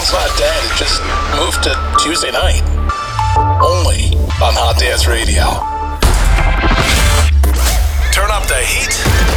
Song's not dead, it just moved to Tuesday night. Only on Hot Dance Radio. Turn up the heat